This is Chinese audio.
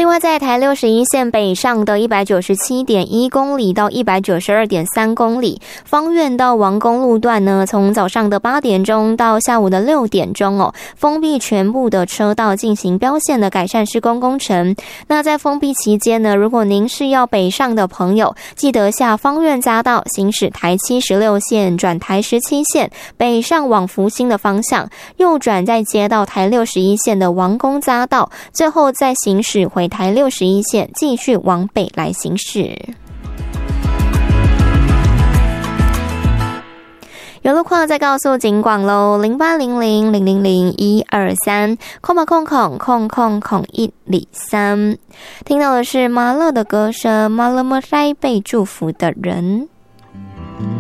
另外在台61线北上的 197.1 公里到 192.3 公里，芳苑到王公路段呢，从早上的8点钟到下午的6点钟封闭全部的车道进行标线的改善施工工程。那在封闭期间呢，如果您是要北上的朋友，记得下芳苑匝道行驶台76线转台17线北上往福兴的方向，右转再接到台61线的王公匝道，最后再行驶回台61线继续往北来行驶。有路况再告诉警广咯，0800000123，08000000123。听到的是马勒的歌声，马勒莫塞被祝福的人。